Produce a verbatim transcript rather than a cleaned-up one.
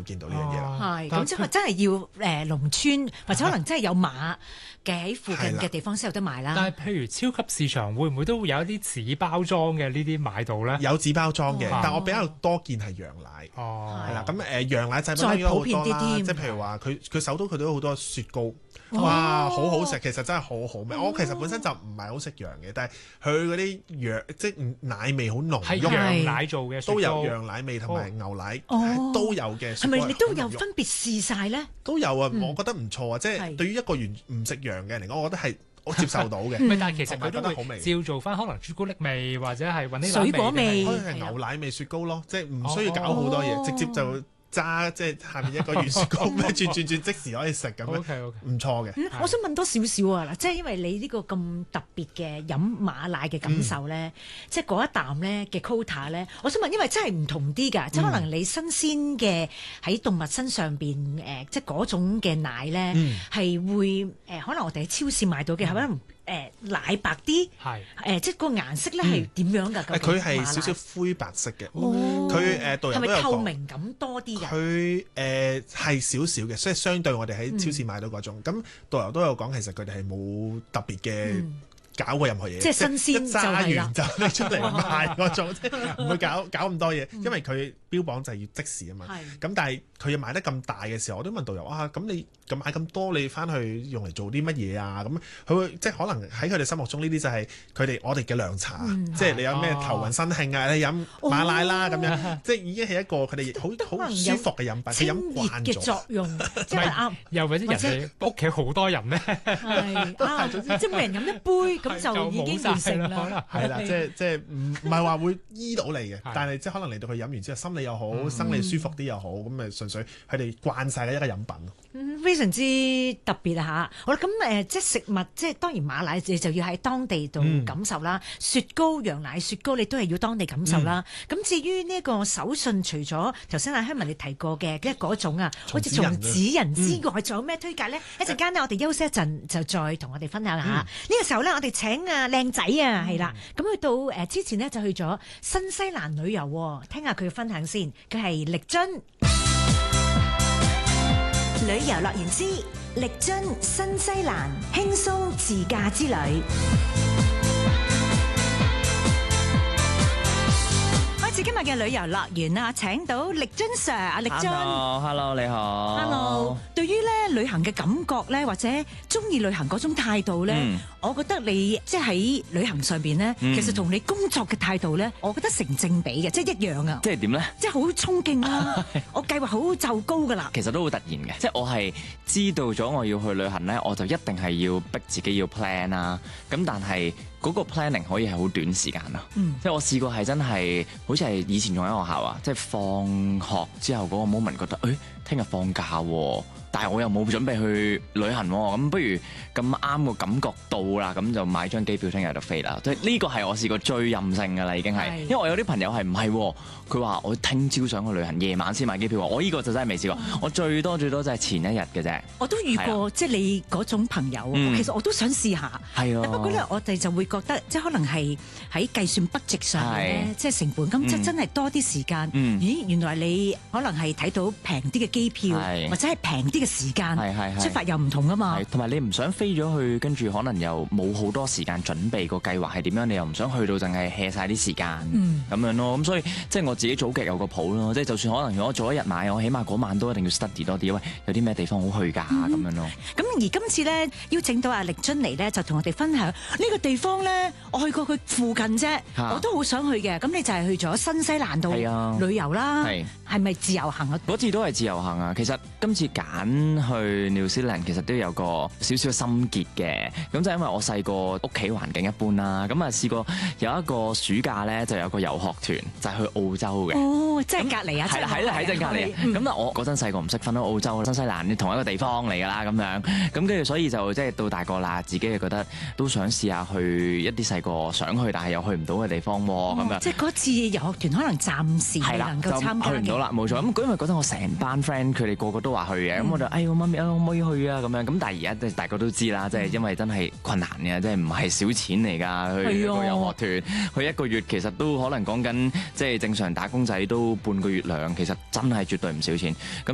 見到呢樣嘢啦。 係咁即係真係要誒農村或者可能真係有馬嘅喺附近嘅地方先有得賣啦。 但係譬如超級市場會唔會都會有一啲紙包裝嘅呢啲買到咧？ 有紙包裝嘅， 哦、 但我比較多見係羊奶。 哦， 係啦，咁誒羊奶製品應該好多啦，即係譬如話佢佢首都佢都有好多雪糕。哇，好好食，其實真係好好味。我其實本身就唔係好食羊嘅，但係佢嗰啲羊即係奶味好濃， 係羊奶做嘅， 都有羊奶味同埋牛奶都有嘅。 係咪你都有分別試晒咧？ 都有啊，我覺得唔錯啊。即係對於一個完唔食羊嘅人嚟講，我覺得係我接受到嘅。 但係其實佢都會照做翻，可能朱古力味或者係揾啲水果味， 可能係牛奶味雪糕咯，即係唔需要搞好多嘢，直接就揸即係下面一個圓雪糕咩轉轉轉即時可以食咁樣， okay, okay. 唔錯嘅、 嗯。我想問多少少啊嗱，即係因為你呢個咁特別嘅飲馬奶嘅感受咧，嗯、即係嗰一啖咧嘅 quota 咧，我想問，因為真係唔同啲㗎，嗯、即係可能你新鮮嘅喺動物身上邊誒、呃，即係嗰種嘅奶咧，係、嗯、會誒、呃，可能我哋喺超市買到嘅係咪？嗯誒、呃、奶白啲，係誒、呃、即係個顏色咧係點樣㗎？咁佢係少少灰白色嘅，佢誒導遊都有講，係咪透明感多啲㗎？ 佢誒係少少嘅，所以相對我哋喺超市買到嗰種，咁、嗯、導遊都有講，其實佢哋係冇特別嘅。嗯搞過任何嘢， 即係新鮮就係啦， 就拎出嚟賣嗰種，即係唔會搞搞咁多嘢，因為佢標榜就係要即時啊嘛。咁但係佢又買得咁大嘅時候，我都問導遊啊，咁你咁買咁多，你翻去用嚟做啲乜嘢啊？咁佢會即係可能喺佢哋心目中呢啲就係佢哋我哋嘅涼茶，即係你有咩頭暈身興啊，你飲馬奶啦咁樣，即係已經係一個佢哋好好舒服嘅飲品，佢飲慣咗。 嘅作用，即係啱。 又或者人哋屋企好多人咧， 係啊，即係每人飲一杯。咁就已經完成啦， 係啦，即係即係唔唔係話會醫到你嘅，但係即係可能嚟到佢飲完之後，心理又好，嗯、生理舒服啲又好，咁咪純粹佢哋慣晒嘅一個飲品咯、 嗯。非常之特別啊嚇！好啦，咁誒、呃、即係食物，即係當然馬奶你就要喺當地度感受啦。嗯、雪糕、羊奶雪糕，你都係要當地感受啦。咁、嗯、至於呢個手信，除咗頭先阿香文你提過嘅即係嗰種啊，好似松子仁之外，仲、嗯、有咩推介咧？一陣間呢，我哋休息一陣就再同我哋分享下。呢、嗯、個時候咧，我哋請啊靚仔啊，係啦，咁去到誒、呃、之前呢，就去咗新西蘭旅遊，聽下佢嘅分享先。佢係力臻旅遊樂園之力臻新西蘭輕鬆自駕之旅。今日嘅旅遊樂園啊，請到力臻 Sir 啊，力臻。 Hello，Hello， 你好。 Hello，對於咧旅行嘅感覺咧，或者中意旅行嗰種態度咧，嗯、我覺得你即係喺旅行上邊咧，嗯、其實同你工作嘅態度咧，我覺得成正比嘅，即係一樣啊。 即係點咧？ 即係好衝勁啦！我計劃好就高噶啦。 其實都好突然嘅，即係我係知道咗我要去旅行咧，我就一定係要逼自己要 plan 啦。咁但係嗰個 planning 可以係好短時間咯。嗯、即係我試過係真係好似係以前仲喺學校啊，即係放學之後嗰個 moment 覺得，誒聽日放假喎，但係我又冇準備去旅行喎，咁不如咁啱個感覺到啦，咁就買張機票聽日就飛啦。即係呢個係我試過最任性㗎啦，已經係。因為我有啲朋友係唔係，佢話我聽朝想去旅行，夜晚先買機票。我呢個就真係未試過，嗯、我最多最多就係前一日嘅啫。 我都遇過，即係你嗰種朋友，嗯、其實我都想試下。係啊。不過咧，我哋就會覺得，即係可能係喺計算 budget 上咧，即係成本，咁即係真係多啲時間。嗯、咦，原來你可能係睇到平啲嘅機票，是或者係平啲嘅時間，出發又唔同啊嘛。 同埋你唔想飛咗去，跟住可能又冇好多時間準備個計劃係點樣，你又唔想去到淨係 hea 曬啲時間咁、嗯、樣咯。咁所以即係我自己早極有個譜咯，即係就算可能如果早一日買，我起碼嗰晚都一定要 study 多啲，因為有啲咩地方好去㗎咁、嗯、樣咯。 咁而今次咧邀請到阿力臻嚟咧，就同我哋分享呢、呢個地方咧，我去過佢附近啫，啊、我都好想去嘅。咁你就係去咗新西蘭度旅遊啦，係咪、啊、自由行啊？ 嗰次都係自由行啊。其實今次揀去 New Zealand 其實都有個少少心結嘅。咁就因為我細個屋企環境一般啦，咁啊試過有一個暑假咧，就有個遊學團就係、是、去澳洲嘅。 哦，即係隔離啊！ 係啦，喺喺正隔離。咁啊，我嗰陣細個唔識分到澳洲、新西蘭同一個地方嚟㗎啦，咁樣。咁跟住所以就即係到大個啦，自己就覺得都想試下去一啲細個想去但係又去唔到嘅地方喎，咁、哦、樣。即係嗰次遊學團可能暫時係能夠參加嘅。 去唔到啦，冇錯。咁因為嗰陣我成班 friend 佢哋個個都話去嘅，咁、嗯、我就哎呀媽咪啊，可唔可以去啊？咁樣。咁但係而家大家都知啦，即係、嗯、因為真係困難嘅，即係唔係少錢嚟㗎。去一個遊學團，去一個月其實都可能講緊即係正常打工仔都半個月糧，其實真係絕對唔少錢。咁